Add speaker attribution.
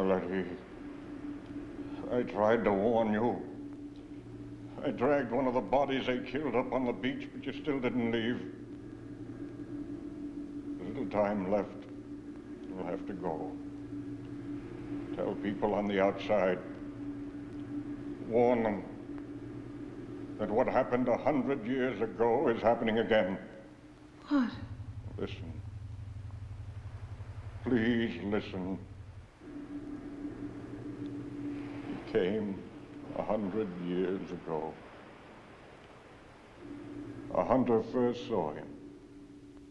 Speaker 1: Letty, I tried to warn you. I dragged one of the bodies they killed up on the beach, but you still didn't leave. There's little time left. You'll have to go. Tell people on the outside. Warn them that what happened 100 years ago is happening again.
Speaker 2: What?
Speaker 1: Listen. Please listen. He came 100 years ago. A hunter first saw him.